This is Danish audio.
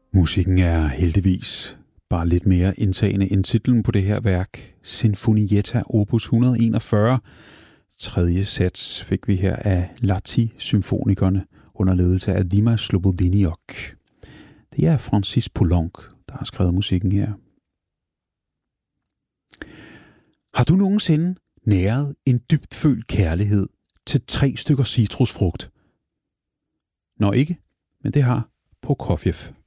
Musikken er heldigvis bare lidt mere indtagende end titlen på det her værk, Sinfonietta opus 141. Tredje sats fik vi her af Lati-symfonikerne under ledelse af Dima Slobodeniok. Det er Francis Poulenc, der har skrevet musikken her. Har du nogensinde næret en dybtfølt kærlighed til 3 stykker citrusfrugt? Nå ikke, men det har Prokofjev.